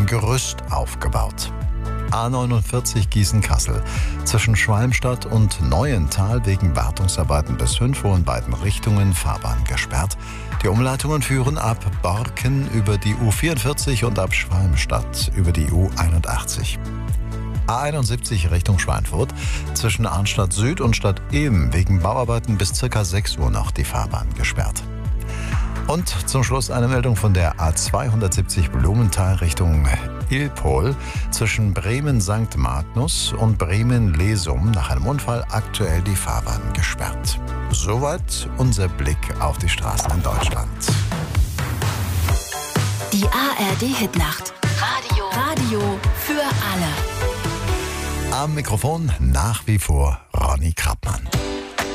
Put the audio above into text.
Gerüst aufgebaut. A49 Gießen-Kassel. Zwischen Schwalmstadt und Neuental wegen Wartungsarbeiten bis 5 Uhr in beiden Richtungen Fahrbahn gesperrt. Die Umleitungen führen ab Borken über die U44 und ab Schwalmstadt über die U81. A71 Richtung Schweinfurt. Zwischen Arnstadt Süd und Stadt Ehm wegen Bauarbeiten bis ca. 6 Uhr noch die Fahrbahn gesperrt. Und zum Schluss eine Meldung von der A270 Blumenthal Richtung Ilpol. Zwischen Bremen-St. Magnus und Bremen-Lesum nach einem Unfall aktuell die Fahrbahn gesperrt. Soweit unser Blick auf die Straßen in Deutschland. Die ARD-Hitnacht. Radio für alle. Am Mikrofon nach wie vor Ronny Krappmann.